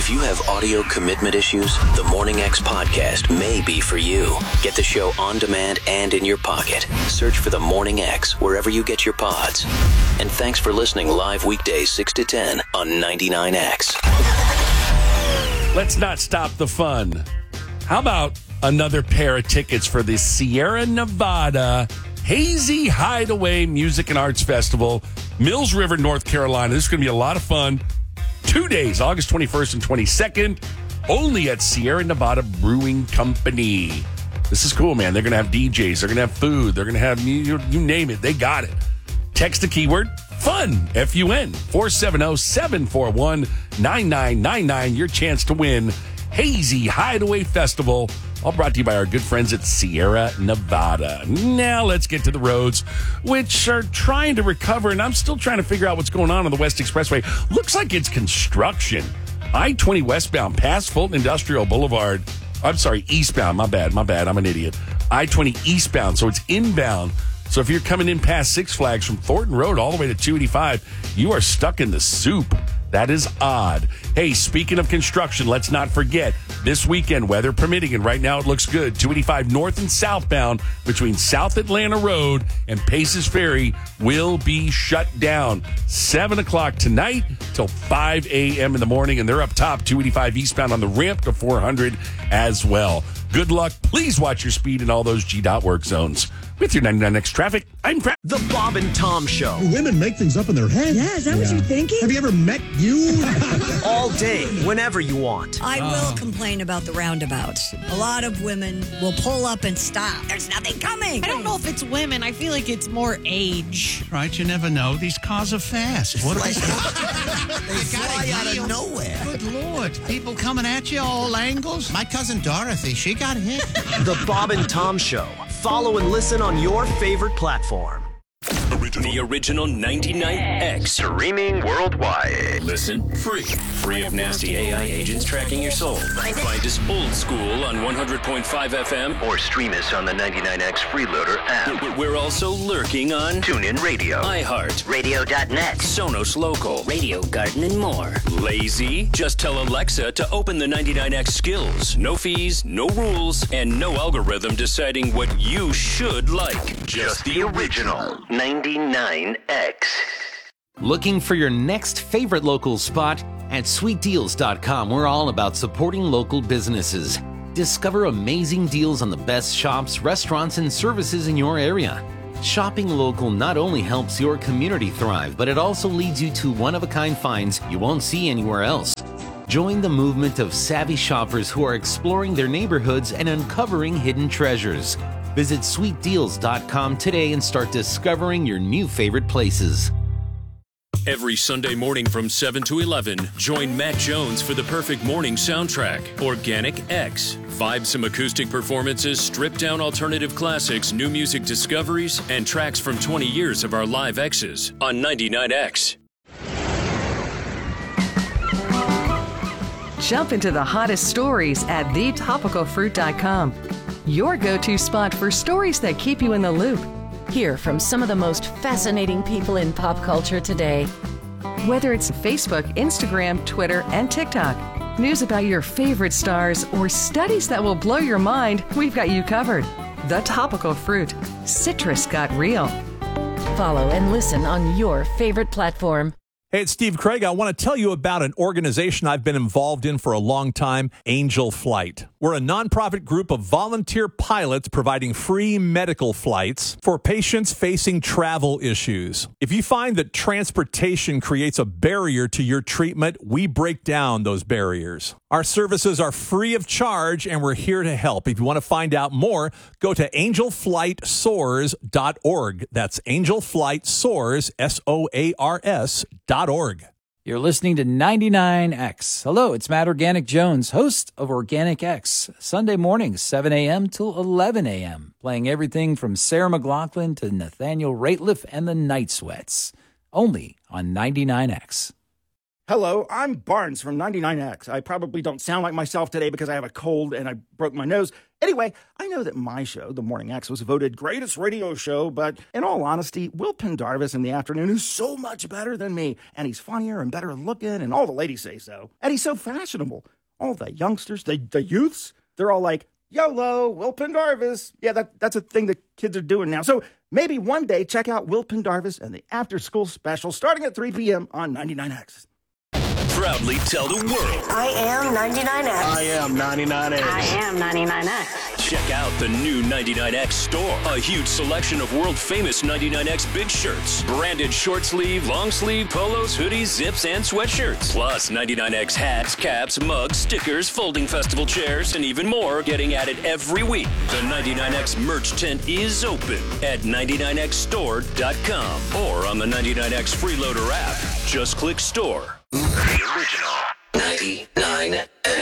If you have audio commitment issues, the Morning X podcast may be for you. Get the show on demand and in your pocket. Search for the Morning X wherever you get your pods. And thanks for listening live weekdays 6 to 10 on 99X. Let's not stop the fun. How about another pair of tickets for the Sierra Nevada Hazy Hideaway Music and Arts Festival, Mills River, North Carolina. This is going to be a lot of fun. 2 days, August 21st and 22nd, only at Sierra Nevada Brewing Company. This is cool, man. They're going to have DJs. They're going to have food. They're going to have, you name it. They got it. Text the keyword FUN, F-U-N, 470-741-9999. Your chance to win Hazy Hideaway Festival, all brought to you by our good friends at Sierra Nevada. Now let's get to the roads, which are trying to recover, and I'm still trying to figure out what's going on the West Expressway. Looks like it's construction. I-20 westbound past Fulton Industrial Boulevard. I'm sorry, eastbound. My bad. I'm an idiot. I-20 eastbound, so it's inbound. So if you're coming in past Six Flags from Thornton Road all the way to 285, you are stuck in the soup. That is odd. Hey, speaking of construction, let's not forget, this weekend, weather permitting, and right now it looks good, 285 north and southbound between South Atlanta Road and Paces Ferry will be shut down 7 o'clock tonight till 5 a.m. in the morning, and they're up top, 285 eastbound on the ramp to 400 as well. Good luck. Please watch your speed in all those GDOT work zones. With your 99X traffic, I'm Brad. The Bob and Tom Show. Women make things up in their head. Yeah, is that what you're thinking? Have you ever met you? All day, whenever you want. I will complain about the roundabouts. A lot of women will pull up and stop. There's nothing coming. I don't know if it's women. I feel like it's more age. Right, you never know. These cars are fast. What are they? They fly out of nowhere. Good Lord. People coming at you all angles. My cousin Dorothy, she got hit. The Bob and Tom Show. Follow and listen on your favorite platform. The original 99X. Streaming worldwide. Listen free of nasty AI agents tracking your soul. Find us old school on 100.5 FM. Or stream us on the 99X Freeloader app. We're also lurking on TuneIn Radio, iHeart, Radio.net, Sonos Local, Radio Garden, and more. Lazy? Just tell Alexa to open the 99X skills. No fees, no rules, and no algorithm deciding what you should like. Just the original 99X. Looking for your next favorite local spot? At sweetdeals.com, we're all about supporting local businesses. Discover amazing deals on the best shops, restaurants, and services in your area. Shopping local not only helps your community thrive, but it also leads you to one-of-a-kind finds you won't see anywhere else. Join the movement of savvy shoppers who are exploring their neighborhoods and uncovering hidden treasures. Visit sweetdeals.com today and start discovering your new favorite places. Every Sunday morning from 7 to 11, join Matt Jones for the perfect morning soundtrack, Organic X. Vibesome acoustic performances, stripped-down alternative classics, new music discoveries, and tracks from 20 years of our live X's on 99X. Jump into the hottest stories at thetopicalfruit.com. Your go-to spot for stories that keep you in the loop. Hear from some of the most fascinating people in pop culture today. Whether it's Facebook, Instagram, Twitter, and TikTok, news about your favorite stars, or studies that will blow your mind, we've got you covered. The Topical Fruit. Citrus got real. Follow and listen on your favorite platform. Hey, it's Steve Craig. I want to tell you about an organization I've been involved in for a long time, Angel Flight. We're a nonprofit group of volunteer pilots providing free medical flights for patients facing travel issues. If you find that transportation creates a barrier to your treatment, we break down those barriers. Our services are free of charge, and we're here to help. If you want to find out more, go to angelflightsoars.org. That's angelflightsoars, SOARS.org. You're listening to 99X. Hello, it's Matt Organic Jones, host of Organic X. Sunday mornings, 7 a.m. till 11 a.m., playing everything from Sarah McLachlan to Nathaniel Rateliff and the Night Sweats. Only on 99X. Hello, I'm Barnes from 99X. I probably don't sound like myself today because I have a cold and I broke my nose. Anyway, I know that my show, The Morning X, was voted greatest radio show, but in all honesty, Will Pendarvis in the afternoon is so much better than me, and he's funnier and better looking, and all the ladies say so. And he's so fashionable. All the youngsters, the youths, they're all like, YOLO, Will Pendarvis. Yeah, that's a thing that kids are doing now. So maybe one day check out Will Pendarvis and the After School Special starting at 3 p.m. on 99X. Proudly tell the world. I am 99X. I am 99X. I am 99X. Check out the new 99X store. A huge selection of world-famous 99X big shirts. Branded short sleeve, long sleeve, polos, hoodies, zips, and sweatshirts. Plus 99X hats, caps, mugs, stickers, folding festival chairs, and even more getting added every week. The 99X merch tent is open at 99xstore.com or on the 99X Freeloader app. Just click store. The original 99